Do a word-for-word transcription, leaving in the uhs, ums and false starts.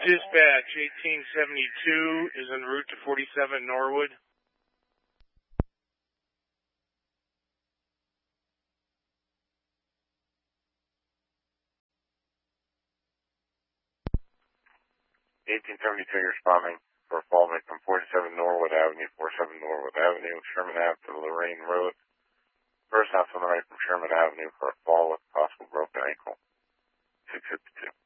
Dispatch, eighteen seventy-two is en route to forty-seven Norwood. eighteen seventy-two, you're responding for a fall from forty-seven Norwood Avenue, forty-seven Norwood Avenue, Sherman Ave to Lorraine Road. First house on the right from Sherman Avenue for a fall with possible broken ankle. six fifty-two.